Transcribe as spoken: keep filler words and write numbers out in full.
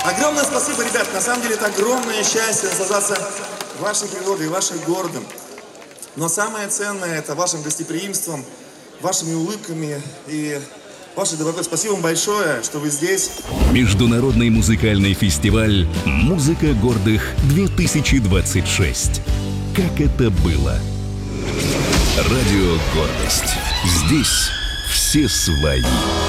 Огромное спасибо, ребят. На самом деле это огромное счастье наслаждаться вашей природой, вашим городом. Но самое ценное это вашим гостеприимством, вашими улыбками и вашей добротой. Спасибо вам большое, что вы здесь. Международный музыкальный фестиваль «Музыка гордых-две тысячи двадцать шесть». Как это было? Радио «Гордость». Здесь все свои.